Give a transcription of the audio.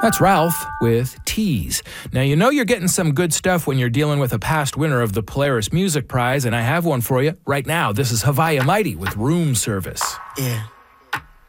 That's Ralph with Tease. Now, you know you're getting some good stuff when you're dealing with a past winner of the Polaris Music Prize, and I have one for you right now. This is Hawaii Mighty with Room Service. Yeah.